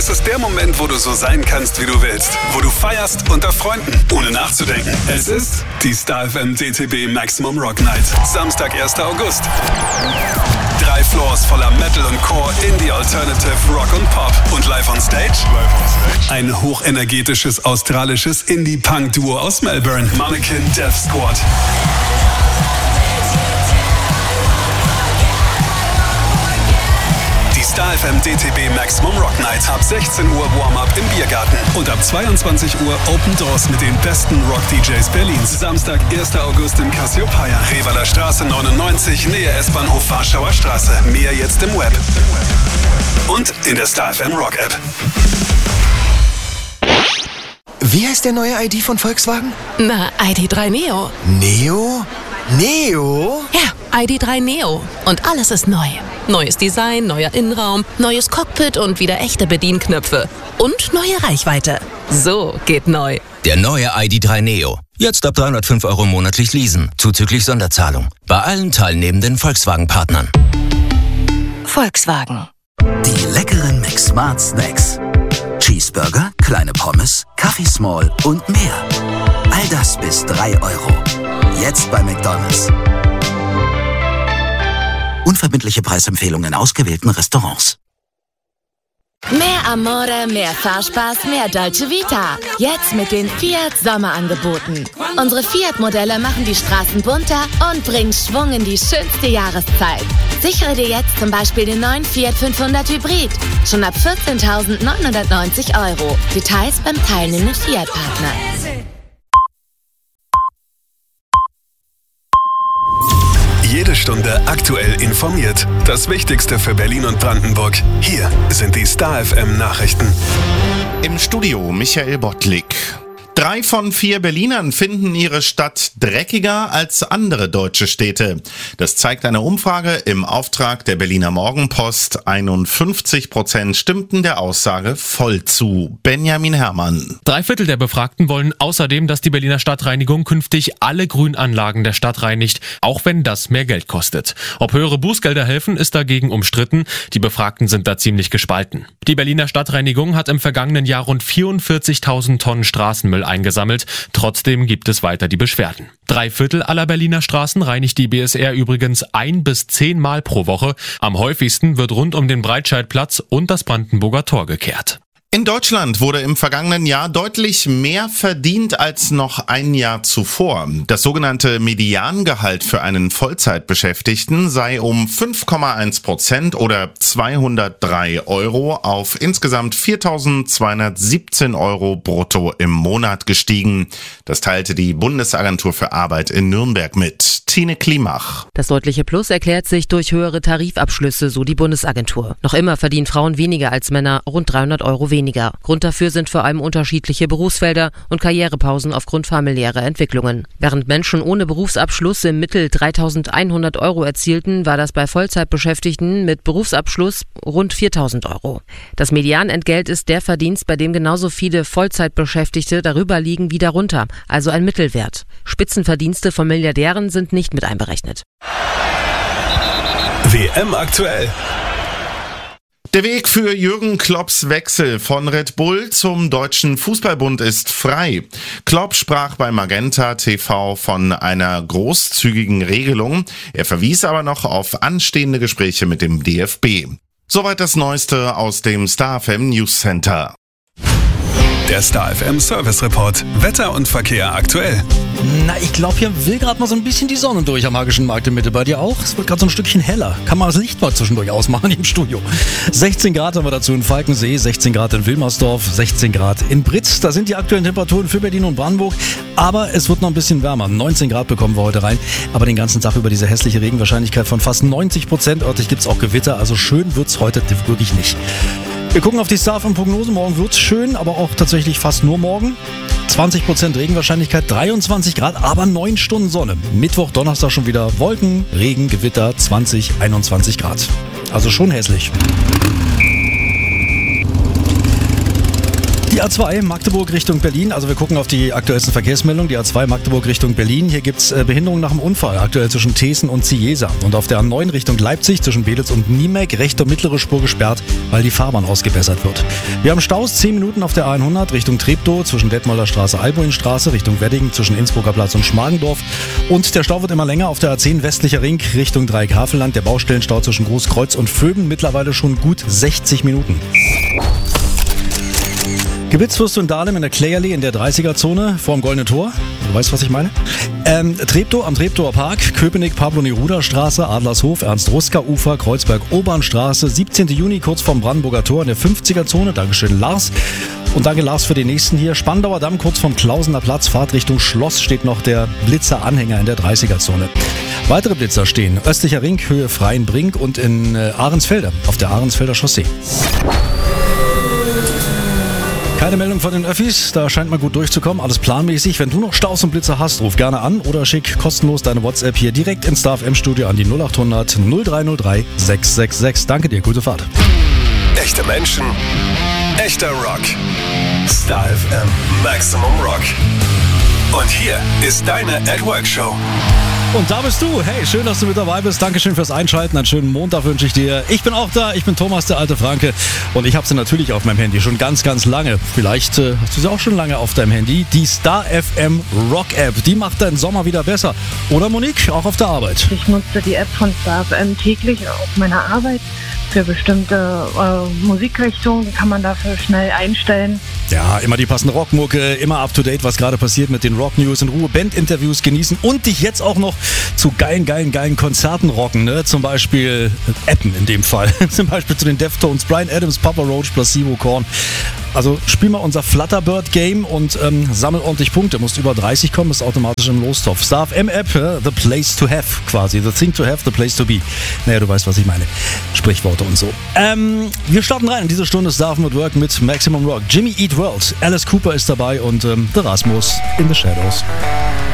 Es ist der Moment, wo du so sein kannst, wie du willst. Wo du feierst unter Freunden, ohne nachzudenken. Es ist die Star FM DTB Maximum Rock Night. Samstag, 1. August. 3 Floors voller Metal und Core, Indie, Alternative, Rock und Pop. Und live on stage? Ein hochenergetisches australisches Indie-Punk-Duo aus Melbourne. Mannequin Death Squad. Die Star FM DTB Maximum Rock Night. Ab 16 Uhr Warm-Up im Biergarten. Und ab 22 Uhr Open Doors mit den besten Rock-DJs Berlins. Samstag, 1. August im Cassiopeia. Revaler Straße 99, Nähe S-Bahnhof Warschauer Straße. Mehr jetzt im Web. Und in der Star FM Rock App. Wie heißt der neue ID von Volkswagen? Na, ID.3 Neo. Neo? Neo? Ja, ID.3 Neo. Und alles ist neu. Neues Design, neuer Innenraum, neues Cockpit und wieder echte Bedienknöpfe. Und neue Reichweite. So geht neu. Der neue ID.3 Neo. Jetzt ab 305 € monatlich leasen, zuzüglich Sonderzahlung. Bei allen teilnehmenden Volkswagen-Partnern. Volkswagen. Die leckeren McSmart Snacks. Cheeseburger, kleine Pommes, Kaffee Small und mehr. All das bis 3 €. Jetzt bei McDonald's. Unverbindliche Preisempfehlungen in ausgewählten Restaurants. Mehr Amore, mehr Fahrspaß, mehr Dolce Vita. Jetzt mit den Fiat Sommerangeboten. Unsere Fiat-Modelle machen die Straßen bunter und bringen Schwung in die schönste Jahreszeit. Sichere dir jetzt zum Beispiel den neuen Fiat 500 Hybrid. Schon ab 14.990 €. Details beim teilnehmenden Fiat-Partner. Jede Stunde aktuell informiert. Das Wichtigste für Berlin und Brandenburg. Hier sind die Star FM Nachrichten. Im Studio Michael Bottlik. 3 von 4 Berlinern finden ihre Stadt dreckiger als andere deutsche Städte. Das zeigt eine Umfrage im Auftrag der Berliner Morgenpost. 51% stimmten der Aussage voll zu. Benjamin Herrmann. 3/4 der Befragten wollen außerdem, dass die Berliner Stadtreinigung künftig alle Grünanlagen der Stadt reinigt, auch wenn das mehr Geld kostet. Ob höhere Bußgelder helfen, ist dagegen umstritten. Die Befragten sind da ziemlich gespalten. Die Berliner Stadtreinigung hat im vergangenen Jahr rund 44.000 Tonnen Straßenmüll eingesammelt. Trotzdem gibt es weiter die Beschwerden. 3/4 aller Berliner Straßen reinigt die BSR übrigens 1 bis 10 Mal pro Woche. Am häufigsten wird rund um den Breitscheidplatz und das Brandenburger Tor gekehrt. In Deutschland wurde im vergangenen Jahr deutlich mehr verdient als noch ein Jahr zuvor. Das sogenannte Mediangehalt für einen Vollzeitbeschäftigten sei um 5,1% oder 203 € auf insgesamt 4.217 € brutto im Monat gestiegen. Das teilte die Bundesagentur für Arbeit in Nürnberg mit. Tine Klimach. Das deutliche Plus erklärt sich durch höhere Tarifabschlüsse, so die Bundesagentur. Noch immer verdienen Frauen weniger als Männer, rund 300 € weniger. Grund dafür sind vor allem unterschiedliche Berufsfelder und Karrierepausen aufgrund familiärer Entwicklungen. Während Menschen ohne Berufsabschluss im Mittel 3.100 € erzielten, war das bei Vollzeitbeschäftigten mit Berufsabschluss rund 4.000 €. Das Medianentgelt ist der Verdienst, bei dem genauso viele Vollzeitbeschäftigte darüber liegen wie darunter, also ein Mittelwert. Spitzenverdienste von Milliardären sind nicht mit einberechnet. WM aktuell. Der Weg für Jürgen Klopps Wechsel von Red Bull zum Deutschen Fußballbund ist frei. Klopp sprach bei Magenta TV von einer großzügigen Regelung. Er verwies aber noch auf anstehende Gespräche mit dem DFB. Soweit das Neueste aus dem Star FM News Center. Der Star FM Service Report. Wetter und Verkehr aktuell. Na, ich glaube, hier will gerade mal so ein bisschen die Sonne durch am Magischen Markt in Mitte. Bei dir auch? Es wird gerade so ein Stückchen heller. Kann man das Licht mal zwischendurch ausmachen im Studio. 16 Grad haben wir dazu in Falkensee, 16 Grad in Wilmersdorf, 16 Grad in Britz. Da sind die aktuellen Temperaturen für Berlin und Brandenburg. Aber es wird noch ein bisschen wärmer. 19 Grad bekommen wir heute rein. Aber den ganzen Tag über diese hässliche Regenwahrscheinlichkeit von fast 90%. Örtlich gibt es auch Gewitter. Also schön wird es heute wirklich nicht. Wir gucken auf die Star FM Prognose. Morgen wird's schön, aber auch tatsächlich fast nur morgen. 20% Regenwahrscheinlichkeit, 23 Grad, aber 9 Stunden Sonne. Mittwoch, Donnerstag schon wieder Wolken, Regen, Gewitter, 20, 21 Grad. Also schon hässlich. Die Die A2 Magdeburg Richtung Berlin, also wir gucken auf die aktuellsten Verkehrsmeldungen. Die A2 Magdeburg Richtung Berlin, hier gibt es Behinderung nach dem Unfall, aktuell zwischen Thesen und Ciesa. Und auf der A9 Richtung Leipzig zwischen Bedels und Niemek, rechte und mittlere Spur gesperrt, weil die Fahrbahn ausgebessert wird. Wir haben Staus 10 Minuten auf der A100 Richtung Treptow, zwischen Detmolder Straße, Albuinstraße, Richtung Wedding, zwischen Innsbrucker Platz und Schmargendorf. Und der Stau wird immer länger auf der A10 westlicher Ring Richtung Dreieckhavelland. Der Baustellenstau zwischen Großkreuz und Vöben, mittlerweile schon gut 60 Minuten. Gewitzwurst und Dahlem in der Clay-Allee in der 30er-Zone vorm Goldenen Tor. Du weißt, was ich meine? Treptow am Treptower Park, Köpenick, Pablo-Neruda-Straße, Adlershof, Ernst-Ruska-Ufer, Kreuzberg-Obernstraße, 17. Juni kurz vorm Brandenburger Tor in der 50er-Zone. Dankeschön, Lars. Und danke, Lars, für den nächsten hier. Spandauer Damm kurz vorm Klausener Platz, Fahrt Richtung Schloss steht noch der Blitzer-Anhänger in der 30er-Zone. Weitere Blitzer stehen östlicher Ring, Höhe Freienbrink und in Ahrensfelde auf der Ahrensfelder Chaussee. Keine Meldung von den Öffis, da scheint man gut durchzukommen, alles planmäßig. Wenn du noch Staus und Blitzer hast, ruf gerne an oder schick kostenlos deine WhatsApp hier direkt ins Star FM Studio an die 0800 0303 666. Danke dir, gute Fahrt. Echte Menschen, echter Rock. Star FM Maximum Rock. Und hier ist deine @Work-Show. Und da bist du. Hey, schön, dass du mit dabei bist. Dankeschön fürs Einschalten. Einen schönen Montag wünsche ich dir. Ich bin auch da. Ich bin Thomas, der alte Franke. Und ich habe sie natürlich auf meinem Handy. Schon ganz, ganz lange. Vielleicht hast du sie auch schon lange auf deinem Handy. Die Star FM Rock App. Die macht deinen Sommer wieder besser. Oder Monique, auch auf der Arbeit. Ich nutze die App von Star FM täglich auf meiner Arbeit. Für bestimmte Musikrichtungen kann man dafür schnell einstellen. Ja, immer die passende Rockmucke, immer up to date, was gerade passiert mit den Rock-News, in Ruhe Bandinterviews genießen und dich jetzt auch noch zu geilen Konzerten rocken, ne? Zum Beispiel appen in dem Fall. Zum Beispiel zu den Deftones, Bryan Adams, Papa Roach, Placebo, Korn. Also spiel mal unser Flutterbird-Game und sammel ordentlich Punkte. Musst über 30 kommen, ist automatisch im Lostopf. Star FM App, the place to have quasi. The thing to have, the place to be. Naja, du weißt, was ich meine. Sprichworte und so. Wir starten rein in diese Stunde Star FM at Work mit Maximum Rock. Jimmy Eat World, Alice Cooper ist dabei und The Rasmus in the Shadows.